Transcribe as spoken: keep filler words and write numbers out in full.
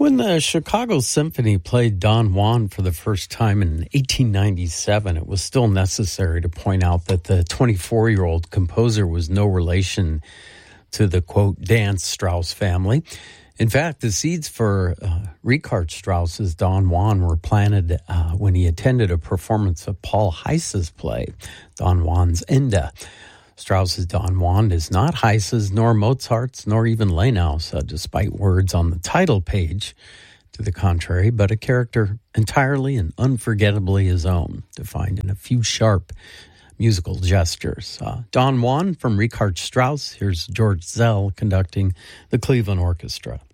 When the Chicago Symphony played Don Juan for the first time in eighteen ninety-seven, it was still necessary to point out that the twenty-four-year-old composer was no relation to the, quote, dance Strauss family. In fact, the seeds for uh, Richard Strauss's Don Juan were planted uh, when he attended a performance of Paul Heiss's play, Don Juan's Ende. Strauss's Don Juan is not Heiss's, nor Mozart's, nor even Lenau's, uh, despite words on the title page to the contrary, but a character entirely and unforgettably his own, defined in a few sharp musical gestures. Uh, Don Juan from Richard Strauss. Here's George Szell conducting the Cleveland Orchestra.